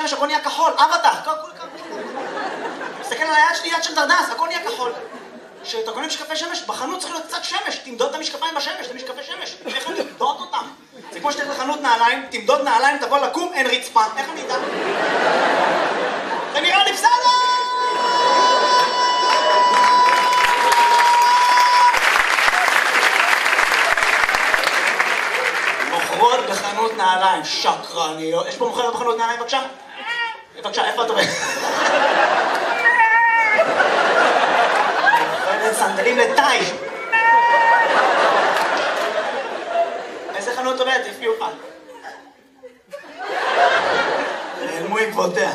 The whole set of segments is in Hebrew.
שמש, הכל נהיה כחול, אבטח, מסתכל על היד שלי, יד של דרדס, הכל נהיה כחול. כשאתה קונה משקפי שמש, בחנות צריך להיות קצת שמש, תמדוד את המשקפיים בשמש, את המשקפי שמש. איך אני אמדוד אותם? זה כמו שתלך לחנות נעליים, תמדוד נעליים, תבוא לקום, אין רצפה. איך אני אדע? זה נראה לי בסדר! מוכרות בחנות נעליים, שקרניות. יש פה מוכרת בחנות נעליים, בבקשה? בבקשה, איפה את עובדת? סנדלים לטאי. איזה חנות עובדת? הפקיעו אחד. נעלמו עקבותיה.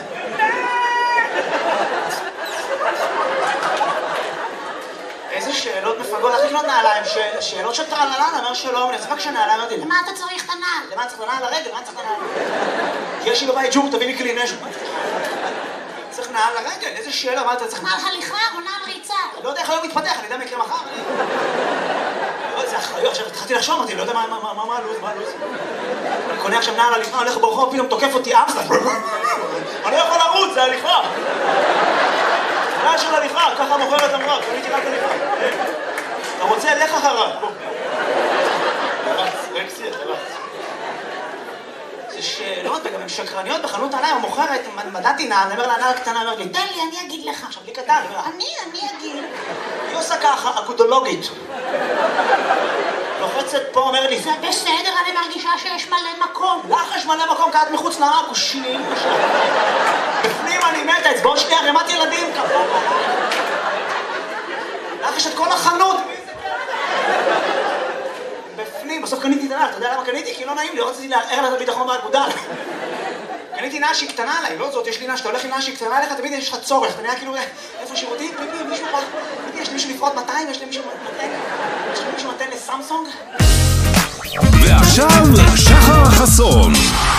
איזה שאלות מפגרות, איך לקנות נעליים? שאלות של טרללן, אמר שלום, נצחק שנעליים, אמרתי, למה אתה צריך את הנעל? למה צריך את הנעל לרגל? למה צריך את הנעל? יש לי בבית ג'ור, תביא לי כלי נשק. צריך נעל לרגל, איזה שאלה, מה אתה צריך? נעל הליכה או נעל ריצה? לא יודע איך היום מתפתח, אני יודע מה יקרה מחר. זה אחריות, עכשיו התחלתי לחשוב, אמרתי, לא יודע מה הלו"ז, אני קונה עכשיו נעל הליכה, הולך ברחוב, פתאום תוקף אותי אמסטר. אני לא יכול לרוץ, זה הליכה. זה נעל של הליכה, ככה מוכרת אמרה, קניתי רק הליכה. אתה רוצה, לך אחריו. רקסי, אתה רץ. זה שאלות, וגם הן שקרניות בחנות נעליים, המוכרת, מדעתי נעל, אני אומר לה, נעל קטנה, אומר לי, תן לי, אני אגיד לך. עכשיו, לי קטן, אני אגיד. היא עושה ככה, אגודולוגית. לוחצת פה, אומר לי, זה בסדר, אני מרגישה שיש מלא מקום. לך יש מלא מקום, כי את מחוץ לעק, הוא שנים. בפנים אני מתה, אצבעות שנייה, רמת ילדים, כפה. לך יש את כל החנות. בפנים, בסוף קניתי את הנעל, אתה יודע למה קניתי? כי לא נעים לי, לא רציתי לערער לה את הביטחון באגודה. קניתי נעל שהיא קטנה עליי, לא זאת, יש לי נעל שאתה הולך עם נעל שהיא קטנה עליך, תמיד יש לך צורך, אתה נראה כאילו, איפה שירותים? מישהו פה, יש למישהו לפרוט 200, יש למישהו מתן לסמסונג? ועכשיו, שחר חסון.